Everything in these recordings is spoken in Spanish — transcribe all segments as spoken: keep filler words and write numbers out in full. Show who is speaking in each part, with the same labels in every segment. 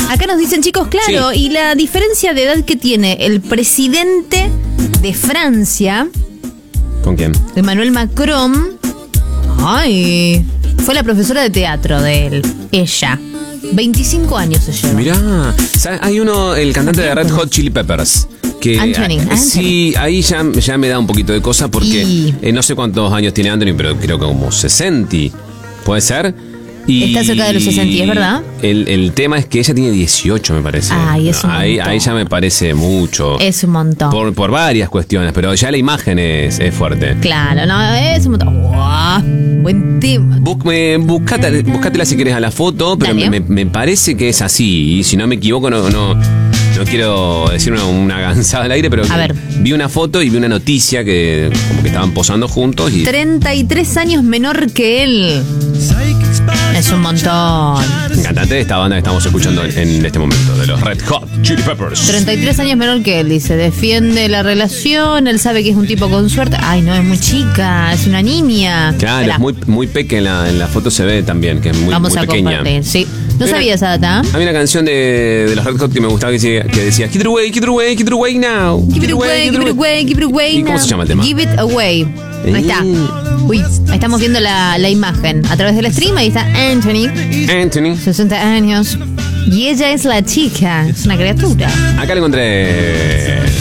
Speaker 1: Acá nos dicen, chicos, claro, sí. Y la diferencia de edad que tiene el presidente de Francia...
Speaker 2: ¿Con quién?
Speaker 1: Emmanuel Macron. Ay, fue la profesora de teatro de él, ella. veinticinco años se lleva.
Speaker 2: Mirá, hay uno, el cantante de Red Hot Chili Peppers. Que,
Speaker 1: Anthony, Anthony.
Speaker 2: Sí, ahí ya, ya me da un poquito de cosa porque y... eh, no sé cuántos años tiene Anthony, pero creo que como sesenta. ¿Puede ser? Y
Speaker 1: está cerca de los sesenta, ¿es verdad?
Speaker 2: El, el tema es que ella tiene dieciocho, me parece.
Speaker 1: Ay, es un
Speaker 2: ahí,
Speaker 1: montón.
Speaker 2: ahí ya me parece mucho.
Speaker 1: Es un montón.
Speaker 2: Por, por varias cuestiones, pero ya la imagen es, es fuerte.
Speaker 1: Claro, no, es un montón. Wow, buen tema.
Speaker 2: Bus, me, buscate, buscátela si querés a la foto, pero me, me, me parece que es así. Y si no me equivoco, no... no No quiero decir una, una gansada al aire, pero
Speaker 1: a ver.
Speaker 2: Vi una foto y vi una noticia que como que estaban posando juntos y...
Speaker 1: treinta y tres años menor que él. Es un montón.
Speaker 2: Cantante de esta banda que estamos escuchando en este momento, de los Red Hot Chili Peppers.
Speaker 1: treinta y tres años menor que él, dice. Defiende la relación, él sabe que es un tipo con suerte. Ay, no, es muy chica, es una niña.
Speaker 2: Claro,
Speaker 1: Esperá.
Speaker 2: Es muy, muy pequeña, en la, en la foto se ve también, que es muy,
Speaker 1: Vamos
Speaker 2: muy
Speaker 1: a
Speaker 2: pequeña.
Speaker 1: Compartir, sí. No
Speaker 2: Mira,
Speaker 1: sabía esa data.
Speaker 2: Había una canción de, de los Red Hot que me gustaba que decía, que decía Give it away, give it away, give it away now.
Speaker 1: Give it away, give it away, give it away now.
Speaker 2: ¿Y cómo se llama el tema?
Speaker 1: Give it away. Ahí está. Uy, ahí estamos viendo la, la imagen a través del stream. Ahí está Anthony.
Speaker 2: Anthony.
Speaker 1: sesenta años. Y ella es la chica. Es una criatura.
Speaker 2: Acá la encontré.
Speaker 1: Eh.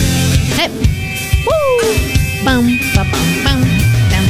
Speaker 1: Uh. Pam, pa, pam, pam, tam,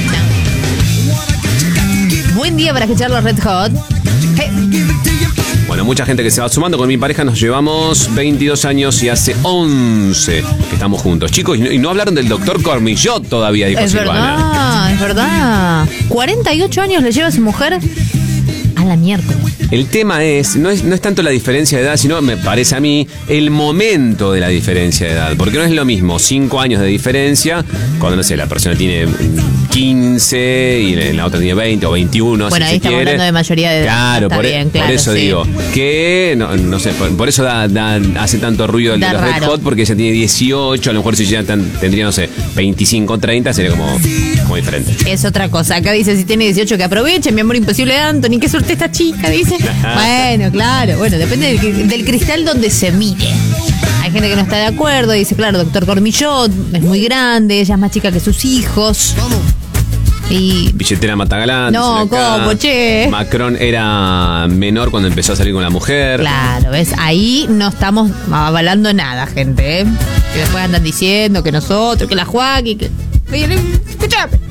Speaker 1: tam. Buen día para escuchar los Red Hot. Hey.
Speaker 2: Bueno, mucha gente que se va sumando. Con mi pareja nos llevamos veintidós años y hace once que estamos juntos. Chicos, y no, y no hablaron del doctor Cormillot todavía, dijo
Speaker 1: Es
Speaker 2: Silvana.
Speaker 1: verdad, es verdad. cuarenta y ocho años le lleva a su mujer a la miércoles.
Speaker 2: El tema es no, es, no es tanto la diferencia de edad, sino, me parece a mí, el momento de la diferencia de edad. Porque no es lo mismo cinco años de diferencia cuando, no sé, la persona tiene quince y la otra tiene veinte o veintiuno.
Speaker 1: Bueno,
Speaker 2: si
Speaker 1: ahí
Speaker 2: se
Speaker 1: estamos
Speaker 2: quiere.
Speaker 1: hablando de mayoría de edad.
Speaker 2: Claro,
Speaker 1: Está
Speaker 2: por,
Speaker 1: bien, claro,
Speaker 2: por eso
Speaker 1: sí.
Speaker 2: digo que, no, no sé, por, por eso da, da, hace tanto ruido el
Speaker 1: Da
Speaker 2: de los
Speaker 1: raro.
Speaker 2: Red Hot, porque ella tiene dieciocho, a lo mejor si ya tan, tendría, no sé, veinticinco, treinta, sería como, como diferente.
Speaker 1: Es otra cosa. Acá dice, si tiene dieciocho, que aproveche. Mi amor imposible, Anthony. Qué suerte esta chica, dice. Bueno, claro. Bueno, depende del, del cristal donde se mire. Hay gente que no está de acuerdo. Dice, claro, doctor Cormillot es muy grande. Ella es más chica que sus hijos. Y...
Speaker 2: Billetera Matagalán.
Speaker 1: No, ¿cómo, che?
Speaker 2: Macron era menor cuando empezó a salir con la mujer.
Speaker 1: Claro, ¿ves? Ahí no estamos avalando nada, gente, ¿eh? Que después andan diciendo que nosotros, que la Joaquín, que... Escuchame.